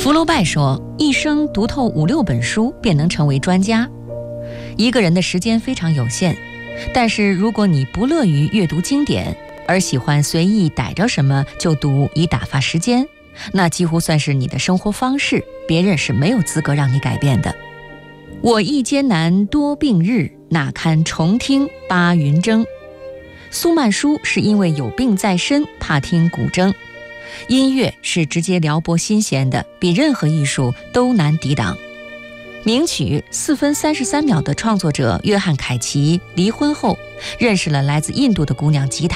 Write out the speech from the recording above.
福楼拜说，一生读透5-6本书便能成为专家。一个人的时间非常有限，但是如果你不乐于阅读经典，而喜欢随意逮着什么就读以打发时间，那几乎算是你的生活方式，别人是没有资格让你改变的。我亦艰难多病日，哪堪重听八云筝。苏曼殊是因为有病在身，怕听古筝。音乐是直接撩拨心弦的，比任何艺术都难抵挡。名曲4分33秒的创作者约翰凯奇离婚后，认识了来自印度的姑娘吉塔。